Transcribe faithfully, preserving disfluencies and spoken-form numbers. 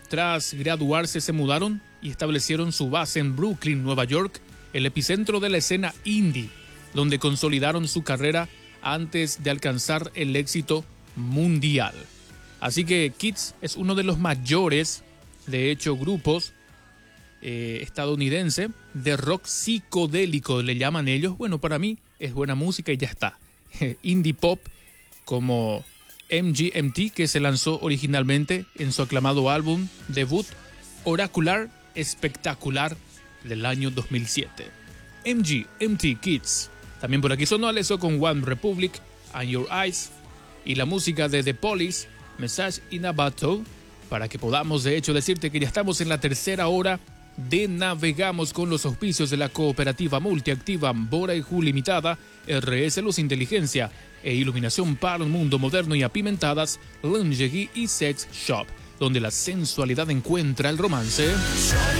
tras graduarse se mudaron y establecieron su base en Brooklyn, Nueva York, el epicentro de la escena indie, donde consolidaron su carrera antes de alcanzar el éxito mundial. Así que Kids es uno de los mayores, de hecho, grupos eh, estadounidense de rock psicodélico, le llaman ellos. Bueno, para mí es buena música y ya está. Indie pop como M G M T, que se lanzó originalmente en su aclamado álbum debut Oracular Espectacular del año dos mil siete. M G M T Kids. También por aquí sonó Alesso con One Republic, And Your Eyes, y la música de The Police, Message in a Bottle, para que podamos de hecho decirte que ya estamos en la tercera hora de Navegamos con los auspicios de la cooperativa multiactiva Bora y Ju Limitada, R S Luz Inteligencia e Iluminación para un Mundo Moderno y Apimentadas, Lingerie y Sex Shop, donde la sensualidad encuentra el romance.